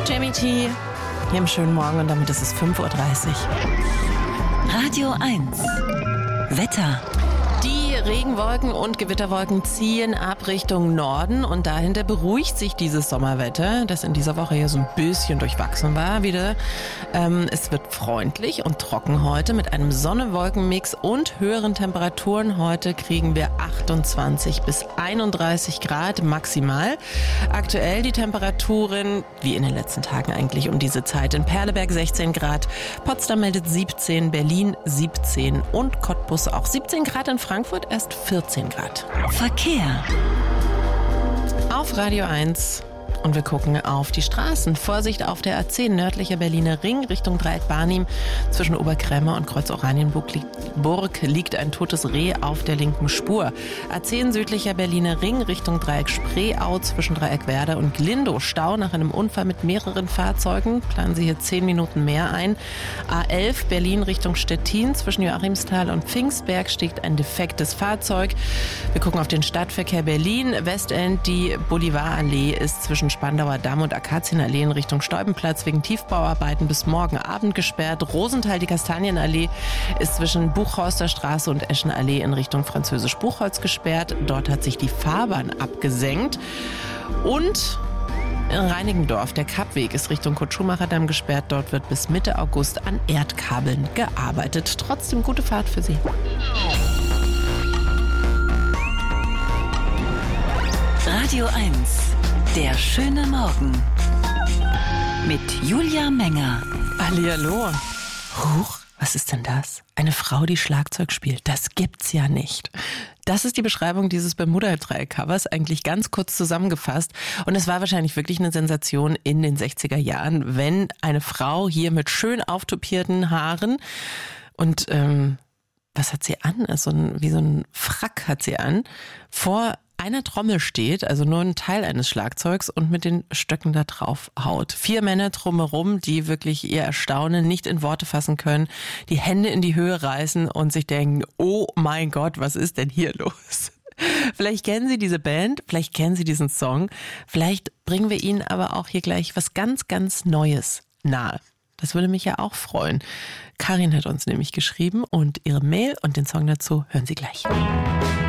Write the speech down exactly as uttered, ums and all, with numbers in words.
Jamie T. Hier im schönen Morgen und damit ist es fünf Uhr dreißig. Radio eins. Wetter. Die Regenwolken und Gewitterwolken ziehen ab Richtung Norden und dahinter beruhigt sich dieses Sommerwetter, das in dieser Woche hier so ein bisschen durchwachsen war wieder. Ähm, es wird freundlich und trocken heute mit einem Sonne-Wolken-Mix und höheren Temperaturen. Heute kriegen wir achtundzwanzig bis einunddreißig Grad maximal. Aktuell die Temperaturen, wie in den letzten Tagen eigentlich um diese Zeit, in Perleberg sechzehn Grad, Potsdam meldet siebzehn, Berlin siebzehn und Cottbus auch siebzehn Grad, in Frankfurt erst vierzehn Grad. Verkehr. Auf Radio eins. Und wir gucken auf die Straßen. Vorsicht auf der A zehn, nördlicher Berliner Ring, Richtung Dreieck Barnim. Zwischen Oberkrämer und Kreuz Oranienburg liegt, Burg liegt ein totes Reh auf der linken Spur. A zehn, südlicher Berliner Ring, Richtung Dreieck Spreeau, zwischen Dreieck Werder und Glindow. Stau nach einem Unfall mit mehreren Fahrzeugen. Planen Sie hier zehn Minuten mehr ein. A elf, Berlin Richtung Stettin, zwischen Joachimsthal und Pfingstberg steht ein defektes Fahrzeug. Wir gucken auf den Stadtverkehr Berlin. Westend, die Bolivarallee ist zwischen Spandauer Damm und Akazienallee in Richtung Steubenplatz wegen Tiefbauarbeiten bis morgen Abend gesperrt. Rosenthal, die Kastanienallee, ist zwischen Buchhorster Straße und Eschenallee in Richtung Französisch-Buchholz gesperrt. Dort hat sich die Fahrbahn abgesenkt. Und in Reinickendorf, der Kappweg ist Richtung Kurt-Schumacher-Damm gesperrt. Dort wird bis Mitte August an Erdkabeln gearbeitet. Trotzdem gute Fahrt für Sie. Radio eins. Der schöne Morgen. Mit Julia Menger. Hallihallo. Huch, was ist denn das? Eine Frau, die Schlagzeug spielt. Das gibt's ja nicht. Das ist die Beschreibung dieses Bermuda-Dreieck-Covers, eigentlich ganz kurz zusammengefasst. Und es war wahrscheinlich wirklich eine Sensation in den sechziger Jahren, wenn eine Frau hier mit schön auftupierten Haaren und ähm, was hat sie an? Also ein, wie so ein Frack hat sie an, vor einer Trommel steht, also nur ein Teil eines Schlagzeugs, und mit den Stöcken da drauf haut. Vier Männer drumherum, die wirklich ihr Erstaunen nicht in Worte fassen können, die Hände in die Höhe reißen und sich denken, oh mein Gott, was ist denn hier los? Vielleicht kennen Sie diese Band, vielleicht kennen Sie diesen Song, vielleicht bringen wir Ihnen aber auch hier gleich was ganz, ganz Neues nahe. Das würde mich ja auch freuen. Karin hat uns nämlich geschrieben und ihre Mail und den Song dazu hören Sie gleich.